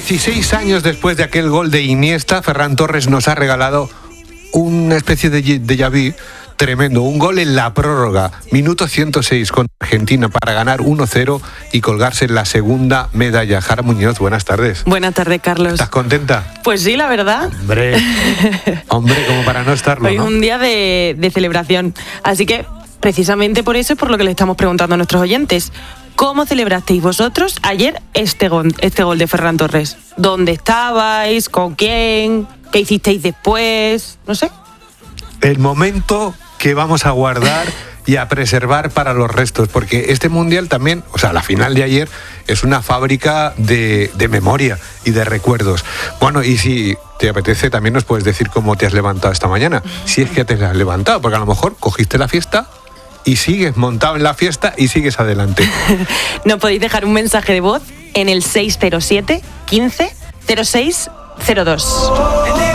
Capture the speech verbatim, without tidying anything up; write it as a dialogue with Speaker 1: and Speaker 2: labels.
Speaker 1: dieciséis años después de aquel gol de Iniesta, Ferran Torres nos ha regalado una especie de déjà vu tremendo. Un gol en la prórroga, minuto ciento seis con Argentina para ganar uno cero y colgarse la segunda medalla. Jara Muñoz, buenas tardes.
Speaker 2: Buenas tardes, Carlos.
Speaker 1: ¿Estás contenta?
Speaker 2: Pues sí, la verdad.
Speaker 1: Hombre, hombre, como para no estarlo,
Speaker 2: Hoy es
Speaker 1: ¿no?
Speaker 2: un día de, de celebración. Así que, precisamente por eso es por lo que le estamos preguntando a nuestros oyentes. ¿Cómo celebrasteis vosotros ayer este gol, este gol de Ferran Torres? ¿Dónde estabais? ¿Con quién? ¿Qué hicisteis después? No sé.
Speaker 1: El momento que vamos a guardar y a preservar para los restos, porque este mundial también, o sea, la final de ayer es una fábrica de, de memoria y de recuerdos. Bueno, y si te apetece, también nos puedes decir cómo te has levantado esta mañana, si es que te has levantado, porque a lo mejor cogiste la fiesta y sigues montado en la fiesta y sigues adelante.
Speaker 2: Nos podéis dejar un mensaje de voz en el seis cero siete, quince, cero seis cero dos.